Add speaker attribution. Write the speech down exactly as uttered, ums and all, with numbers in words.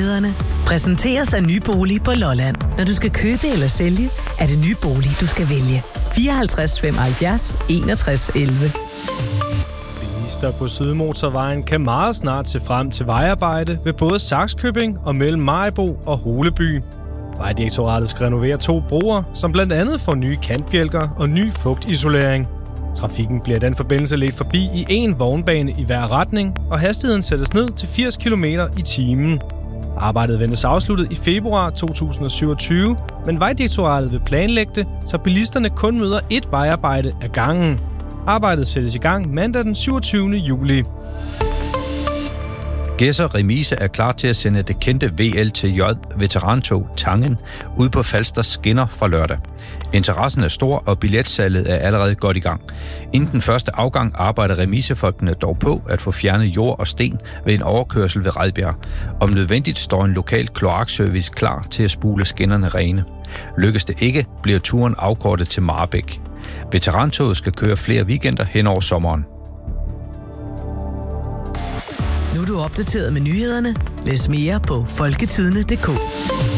Speaker 1: nyhederne. Præsenteres af Ny Bolig på Lolland. Når du skal købe eller sælge, er det Ny Bolig, du skal vælge. fireoghalvtreds femoghalvfjerds enogtres elleve.
Speaker 2: Bilister på Sydmotorvejen kan meget snart se frem til vejarbejde ved både Sakskøbing og mellem Maribo og Holeby. Vejdirektoratet skal renovere to broer, som blandt andet får nye kantbjælker og ny fugtisolering. Trafikken bliver i den forbindelse ledt forbi i en vognbane i hver retning, og hastigheden sættes ned til firs kilometer i timen. Arbejdet ventes afsluttet i februar to tusind og syvogtyve, men Vejdirektoratet vil planlægge det, så bilisterne kun møder ét vejarbejde ad gangen. Arbejdet sættes i gang mandag den syvogtyvende juli.
Speaker 3: Gedser Remise er klar til at sende det kendte V L T J veterantog Tangen ud på Falsters skinner fra lørdag. Interessen er stor, og billetsalget er allerede godt i gang. Inden den første afgang arbejder remisefolkene dog på at få fjernet jord og sten ved en overkørsel ved Redbjerg. Om nødvendigt står en lokal kloakservice klar til at spule skinnerne rene. Lykkes det ikke, bliver turen afkortet til Marbæk. Veterantoget skal køre flere weekender hen over sommeren.
Speaker 1: Nu er du opdateret med nyhederne. Læs mere på folketidende punktum d k.